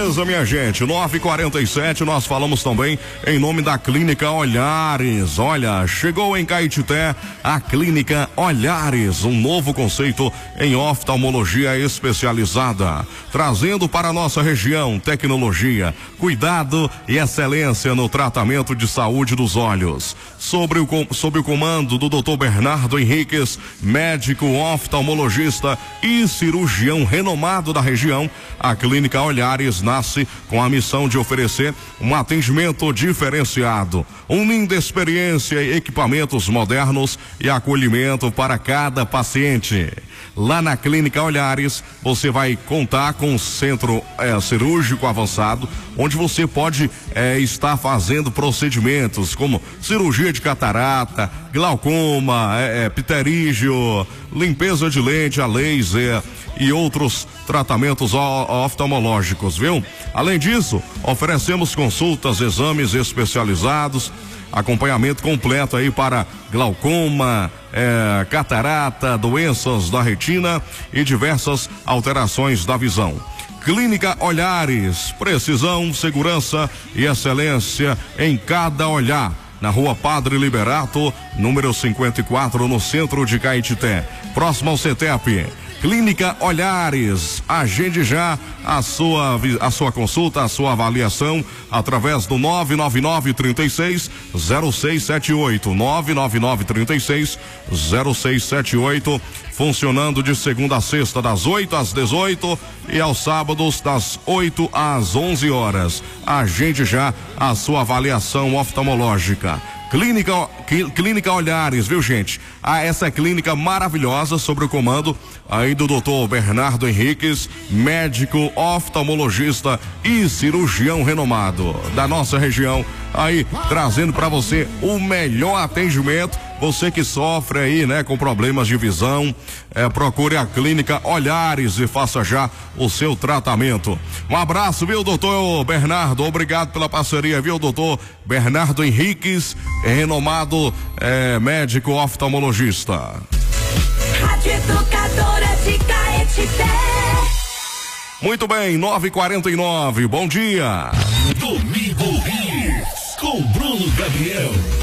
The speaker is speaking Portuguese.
Beleza, minha gente, 9h47, nós falamos também em nome da Clínica Olhares. Olha, chegou em Caetité a Clínica Olhares, um novo conceito em oftalmologia especializada, trazendo para a nossa região tecnologia, cuidado e excelência no tratamento de saúde dos olhos. Sob o comando do Dr. Bernardo Henriques, médico oftalmologista e cirurgião renomado da região, a Clínica Olhares nasce com a missão de oferecer um atendimento diferenciado, unindo experiência e equipamentos modernos e acolhimento para cada paciente. Lá na Clínica Olhares, você vai contar com um centro cirúrgico avançado, onde você pode estar fazendo procedimentos como cirurgia de catarata, glaucoma, pterígio, limpeza de lente a laser e outros tratamentos oftalmológicos, viu? Além disso, oferecemos consultas, exames especializados, acompanhamento completo aí para glaucoma, catarata, doenças da retina e diversas alterações da visão. Clínica Olhares, precisão, segurança e excelência em cada olhar. Na Rua Padre Liberato, número 54, no centro de Caetité, próximo ao CETEP. Clínica Olhares, agende já a sua consulta, a sua avaliação através do 999-36-0678, 999-36-0678, funcionando de segunda a sexta das 8 às 18 e aos sábados das 8 às 11 horas. Agende já a sua avaliação oftalmológica. Clínica Olhares, viu, gente? Essa clínica maravilhosa sob o comando aí do Dr. Bernardo Henriques, médico oftalmologista e cirurgião renomado da nossa região, aí trazendo para você o melhor atendimento. Você que sofre aí, né, com problemas de visão, procure a Clínica Olhares e faça já o seu tratamento. Um abraço, viu, doutor Bernardo? Obrigado pela parceria, viu, doutor Bernardo Henriques, renomado médico oftalmologista. Rádio Educadora de Caetité. Muito bem, 9h49, bom dia. Domingo Hits com Bruno Gabriel.